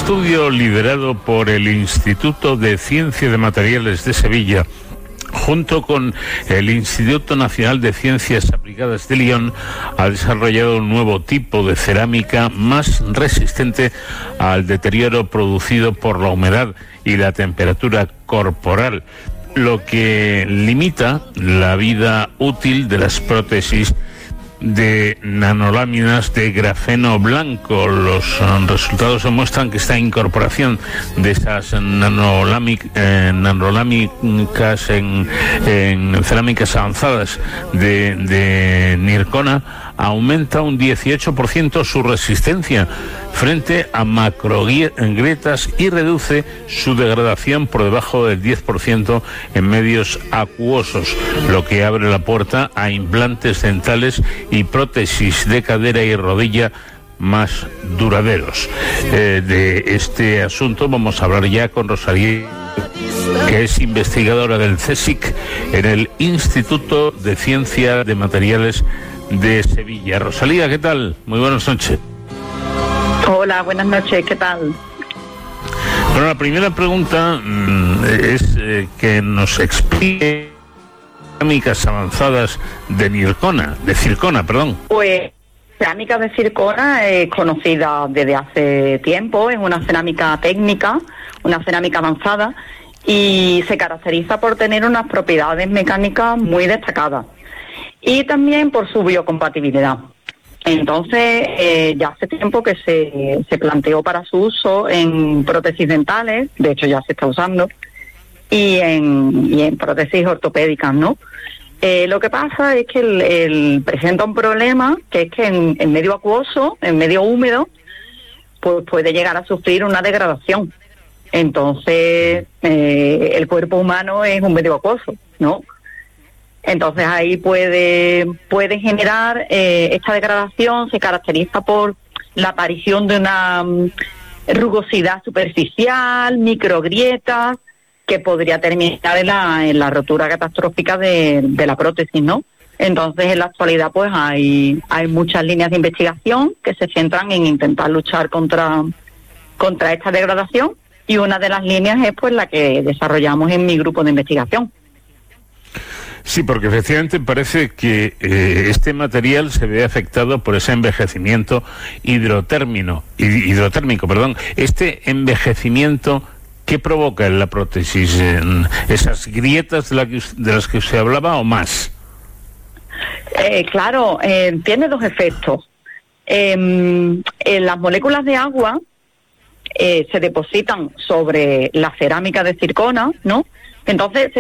estudio liderado por el Instituto de Ciencia de Materiales de Sevilla, junto con el Instituto Nacional de Ciencias Aplicadas de Lyon, ha desarrollado un nuevo tipo de cerámica más resistente al deterioro producido por la humedad y la temperatura corporal, lo que limita la vida útil de las prótesis de nanoláminas de grafeno blanco. Los resultados demuestran que esta incorporación de esas nanolámicas en cerámicas avanzadas de Nircona aumenta un 18% su resistencia frente a macrogrietas y reduce su degradación por debajo del 10% en medios acuosos, lo que abre la puerta a implantes dentales y prótesis de cadera y rodilla más duraderos. De este asunto vamos a hablar ya con Rosalía, que es investigadora del CSIC en el Instituto de Ciencia de Materiales de Sevilla. Rosalía, ¿qué tal? Muy buenas noches. Hola, buenas noches, ¿qué tal? Bueno, la primera pregunta es que nos explique cerámicas avanzadas de circona, perdón. Pues cerámica de circona es conocida desde hace tiempo, es una cerámica técnica, una cerámica avanzada, y se caracteriza por tener unas propiedades mecánicas muy destacadas y también por su biocompatibilidad. Entonces, ya hace tiempo que se planteó para su uso en prótesis dentales, de hecho ya se está usando, y en prótesis ortopédicas, ¿no? Lo que pasa es que presenta un problema, que es que en medio acuoso, en medio húmedo, pues puede llegar a sufrir una degradación. Entonces, el cuerpo humano es un medio acuoso, ¿no? Entonces ahí puede generar esta degradación. Se caracteriza por la aparición de una rugosidad superficial, microgrietas, que podría terminar en la rotura catastrófica de la prótesis, ¿no? Entonces en la actualidad pues hay muchas líneas de investigación que se centran en intentar luchar contra esta degradación, y una de las líneas es pues la que desarrollamos en mi grupo de investigación. Sí, porque efectivamente parece que este material se ve afectado por ese envejecimiento hidrotérmico. Este envejecimiento, ¿qué provoca en la prótesis? ¿Esas grietas de las que usted hablaba o más? Claro, tiene dos efectos. En las moléculas de agua se depositan sobre la cerámica de circona, ¿no? Entonces